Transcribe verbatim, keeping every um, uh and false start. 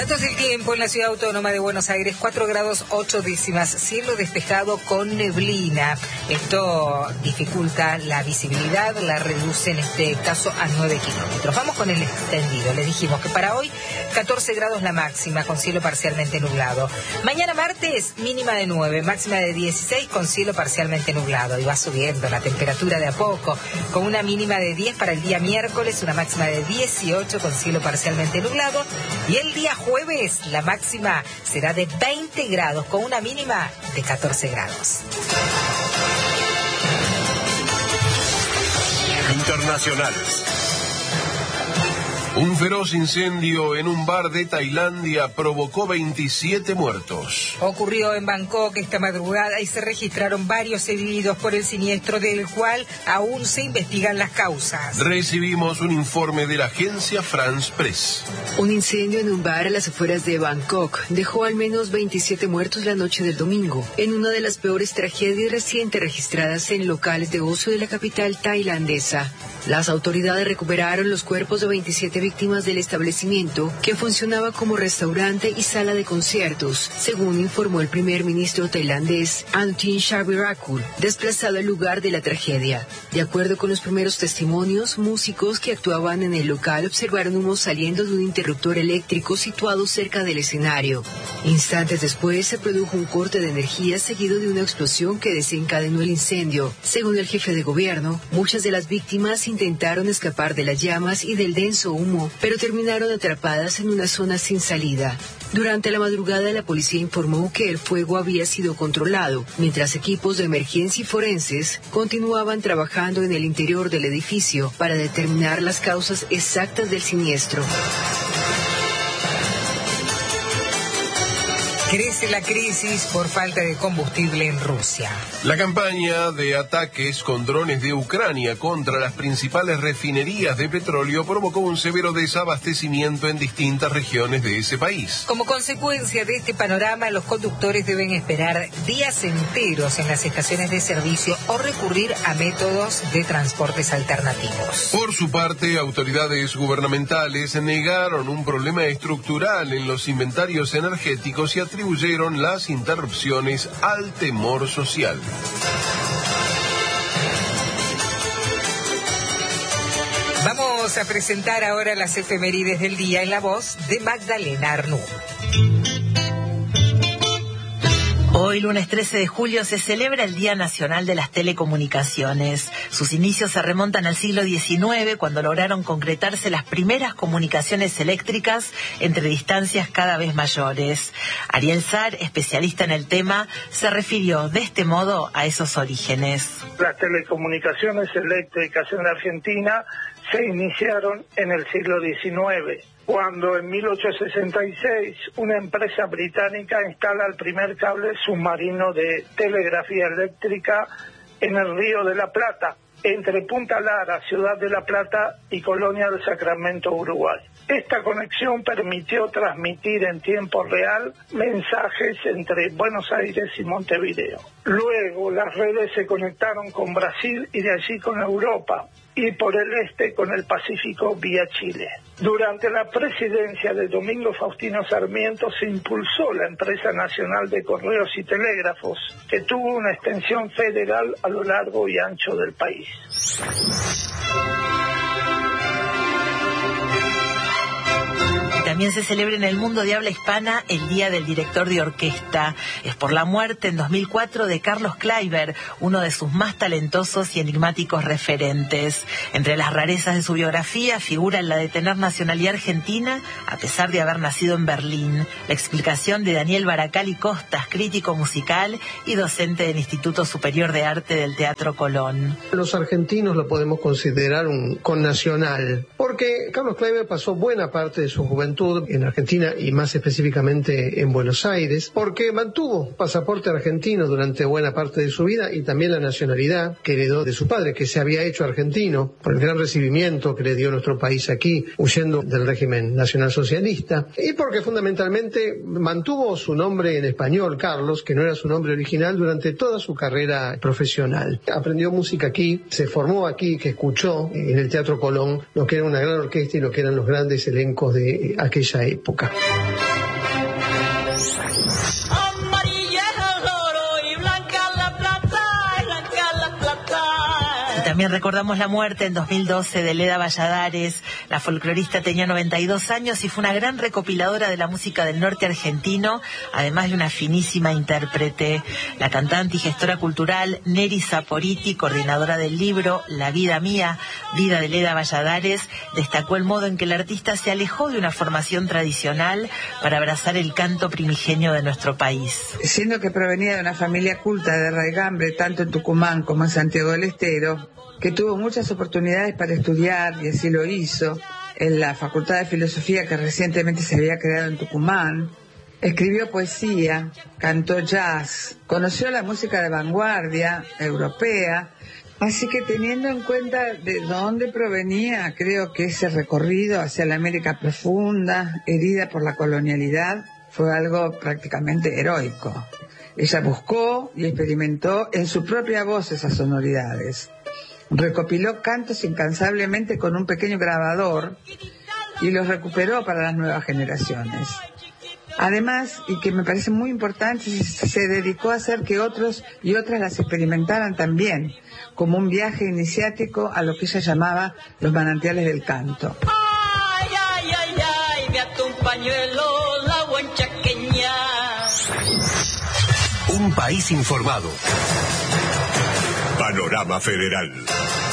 Datos del tiempo en la ciudad autónoma de Buenos Aires, cuatro grados ocho décimas, cielo despejado con neblina. Esto dificulta la visibilidad, la reduce en este caso a nueve kilómetros. Vamos con el extendido. Les dijimos que para hoy catorce grados la máxima con cielo parcialmente nublado. Mañana martes mínima de nueve, máxima de dieciséis con cielo parcialmente nublado. Y va subiendo la temperatura de a poco con una mínima de diez para el día miércoles, una máxima de dieciocho con cielo parcialmente nublado. Y el día jueves la máxima será de veinte grados con una mínima de catorce grados. Internacionales. Un feroz incendio en un bar de Tailandia provocó veintisiete muertos. Ocurrió en Bangkok esta madrugada y se registraron varios heridos por el siniestro, del cual aún se investigan las causas. Recibimos un informe de la agencia France Press. Un incendio en un bar a las afueras de Bangkok dejó al menos veintisiete muertos la noche del domingo, en una de las peores tragedias recientes registradas en locales de ocio de la capital tailandesa. Las autoridades recuperaron los cuerpos de veintisiete víctimas del establecimiento, que funcionaba como restaurante y sala de conciertos, según informó el primer ministro tailandés Anutin Charnvirakul, desplazado al lugar de la tragedia. De acuerdo con los primeros testimonios, músicos que actuaban en el local observaron humo saliendo de un interruptor eléctrico situado cerca del escenario. Instantes después se produjo un corte de energía seguido de una explosión que desencadenó el incendio. Según el jefe de gobierno, muchas de las víctimas intentaron escapar de las llamas y del denso humo, pero terminaron atrapadas en una zona sin salida. Durante la madrugada, la policía informó que el fuego había sido controlado, mientras equipos de emergencia y forenses continuaban trabajando en el interior del edificio para determinar las causas exactas del siniestro. Crece la crisis por falta de combustible en Rusia. La campaña de ataques con drones de Ucrania contra las principales refinerías de petróleo provocó un severo desabastecimiento en distintas regiones de ese país. Como consecuencia de este panorama, los conductores deben esperar días enteros en las estaciones de servicio o recurrir a métodos de transportes alternativos. Por su parte, autoridades gubernamentales negaron un problema estructural en los inventarios energéticos y atribuyeron atribuyeron las interrupciones al temor social. Vamos a presentar ahora las efemérides del día en la voz de Magdalena Arnú. Hoy, lunes trece de julio, se celebra el Día Nacional de las Telecomunicaciones. Sus inicios se remontan al siglo diecinueve, cuando lograron concretarse las primeras comunicaciones eléctricas entre distancias cada vez mayores. Ariel Sar, especialista en el tema, se refirió de este modo a esos orígenes. Las telecomunicaciones eléctricas en la Argentina se iniciaron en el siglo diecinueve. Cuando en mil ochocientos sesenta y seis una empresa británica instala el primer cable submarino de telegrafía eléctrica en el Río de la Plata, entre Punta Lara, Ciudad de la Plata y Colonia del Sacramento, Uruguay. Esta conexión permitió transmitir en tiempo real mensajes entre Buenos Aires y Montevideo. Luego las redes se conectaron con Brasil y de allí con Europa, y por el este con el Pacífico vía Chile. Durante la presidencia de Domingo Faustino Sarmiento se impulsó la Empresa Nacional de Correos y Telégrafos, que tuvo una extensión federal a lo largo y ancho del país. También se celebra en el mundo de habla hispana el Día del Director de Orquesta. Es por la muerte en dos mil cuatro de Carlos Kleiber, uno de sus más talentosos y enigmáticos referentes. Entre las rarezas de su biografía figura la de tener nacionalidad argentina, a pesar de haber nacido en Berlín. La explicación de Daniel Baracali Costas, crítico musical y docente del Instituto Superior de Arte del Teatro Colón. Los argentinos lo podemos considerar un connacional, porque Carlos Kleiber pasó buena parte de su juventud en Argentina y más específicamente en Buenos Aires, porque mantuvo pasaporte argentino durante buena parte de su vida y también la nacionalidad que heredó de su padre, que se había hecho argentino por el gran recibimiento que le dio nuestro país aquí, huyendo del régimen nacionalsocialista, y porque fundamentalmente mantuvo su nombre en español, Carlos, que no era su nombre original, durante toda su carrera profesional. Aprendió música aquí, se formó aquí, que escuchó en el Teatro Colón lo que era una gran orquesta y lo que eran los grandes elencos de aquella época. Amarilla el oro y blanca la plata, blanca la plata. Y también recordamos la muerte en dos mil doce de Leda Valladares. La folclorista tenía noventa y dos años y fue una gran recopiladora de la música del norte argentino, además de una finísima intérprete. La cantante y gestora cultural Neri Saporiti, coordinadora del libro La vida mía, vida de Leda Valladares, destacó el modo en que el artista se alejó de una formación tradicional para abrazar el canto primigenio de nuestro país. Siendo que provenía de una familia culta de raigambre, tanto en Tucumán como en Santiago del Estero, que tuvo muchas oportunidades para estudiar, y así lo hizo, en la Facultad de Filosofía que recientemente se había creado en Tucumán, escribió poesía, cantó jazz, conoció la música de vanguardia europea, así que teniendo en cuenta de dónde provenía, creo que ese recorrido hacia la América profunda, herida por la colonialidad, fue algo prácticamente heroico. Ella buscó y experimentó en su propia voz esas sonoridades. Recopiló cantos incansablemente con un pequeño grabador y los recuperó para las nuevas generaciones. Además, y que me parece muy importante, se dedicó a hacer que otros y otras las experimentaran también, como un viaje iniciático a lo que ella llamaba los manantiales del canto. Ay, ay, ay, ay, me ató un pañuelo la huanchaqueña. Un país informado. Panorama Federal.